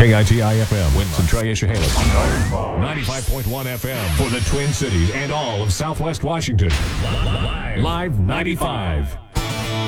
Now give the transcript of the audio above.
KITI-FM, Winston, Troy-Chehalis. 95.1 FM for the Twin Cities and all of Southwest Washington. Live 95.